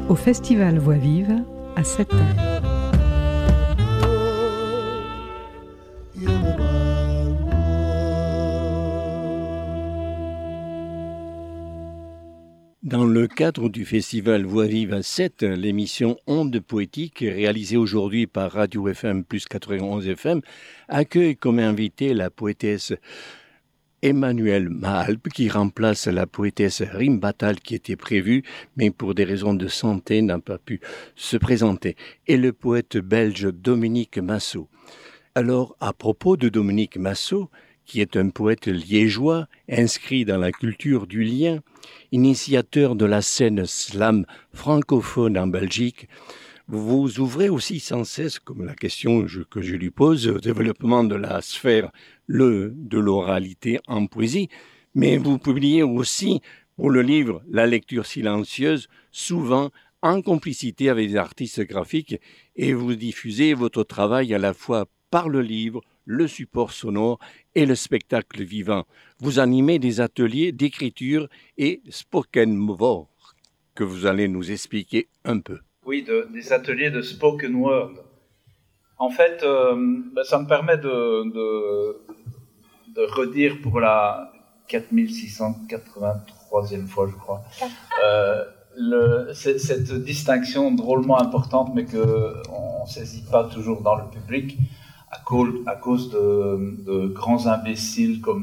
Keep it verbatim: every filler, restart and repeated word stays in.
au Festival Voix Vive à Sept-Îles. Dans le cadre du festival Voix Vive à Sète, l'émission Ondes poétiques, réalisée aujourd'hui par Radio F M plus quatre-vingt-onze F M, accueille comme invitée la poétesse Emmanuelle Mahalp, qui remplace la poétesse Rim Batal qui était prévue, mais pour des raisons de santé n'a pas pu se présenter, et le poète belge Dominique Masseau. Alors, à propos de Dominique Masseau, qui est un poète liégeois, inscrit dans la culture du lien, initiateur de la scène slam francophone en Belgique, vous ouvrez aussi sans cesse, comme la question que je lui pose, au développement de la sphère le, de l'oralité en poésie, mais vous publiez aussi pour le livre La lecture silencieuse, souvent en complicité avec des artistes graphiques, et vous diffusez votre travail à la fois par le livre, le support sonore et le spectacle vivant. Vous animez des ateliers d'écriture et spoken word que vous allez nous expliquer un peu. Oui, de, des ateliers de spoken word. En fait, euh, ben, ça me permet de, de, de redire pour la quatre mille six cent quatre-vingt-troisième fois, je crois, euh, le, c'est, cette distinction drôlement importante, mais qu'on ne saisit pas toujours dans le public, à cause, à cause de, de grands imbéciles comme